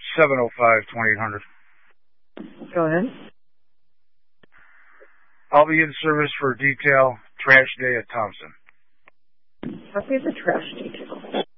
705-2800. Go ahead. I'll be in service for detail trash day at Thompson. Copy the trash detail.